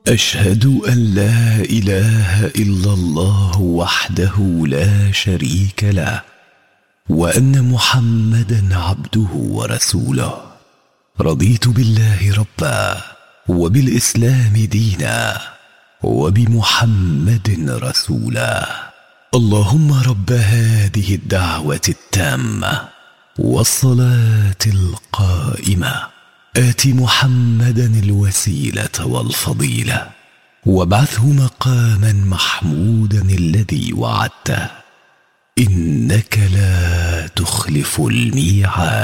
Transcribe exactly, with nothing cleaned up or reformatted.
أشهد أن لا إله إلا الله وحده لا شريك له، وأن محمدا عبده ورسوله. رضيت بالله ربا، وبالإسلام دينا، وبمحمد رسولا. اللهم رب هذه الدعوة التامة والصلاة القائمة، آت محمدا الوسيلة والفضيلة، وابعثه مقاما محمودا الذي وعدته، إنك لا تخلف الميعاد.